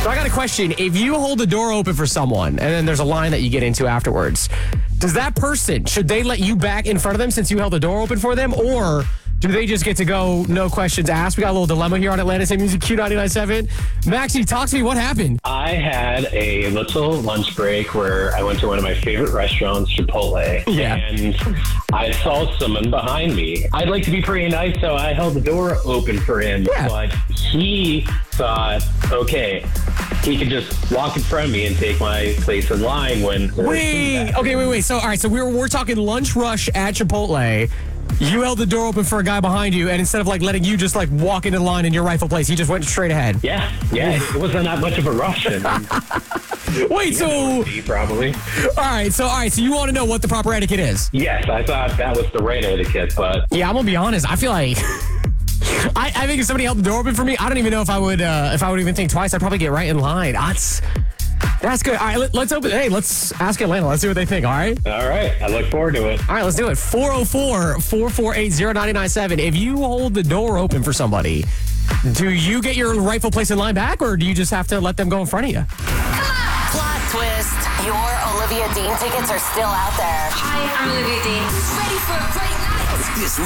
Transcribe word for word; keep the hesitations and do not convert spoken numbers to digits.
So I got a question. If you hold the door open for someone and then there's a line that you get into afterwards, does that person, should they let you back in front of them since you held the door open for them? Or do they just get to go, no questions asked? We got a little dilemma here on Atlanta's Hit Music Q ninety-nine point seven. Maxie, talk to me. What happened? I had a little lunch break where I went to one of my favorite restaurants, Chipotle. Yeah. And I saw someone behind me. I'd like to be pretty nice, so I held the door open for him. Yeah. But he thought, okay, he could just walk in front of me and take my place in line when... Wait. Okay, wait, wait. So, all right. So we're, we're talking lunch rush at Chipotle. You held the door open for a guy behind you, and instead of like letting you just like walk into line in your rightful place, he just went straight ahead. Yeah, yeah. It wasn't that much of a rush. And, Wait, so... probably. All right, so all right, so you want to know what the proper etiquette is? Yes, I thought that was the right etiquette, but... Yeah, I'm gonna be honest. I feel like I, I think if somebody held the door open for me, I don't even know if I would uh, if I would even think twice. I'd probably get right in line. That's that's good. All right, let, let's open. Hey, let's ask Atlanta. Let's see what they think. All right. All right, I look forward to it. All right, let's do it. four oh four, four four eight, oh nine nine seven. If you hold the door open for somebody, do you get your rightful place in line back, or do you just have to let them go in front of you? Plot twist. Your Olivia Dean tickets are still out there. Hi, I'm Olivia Dean. Ready for a great night? This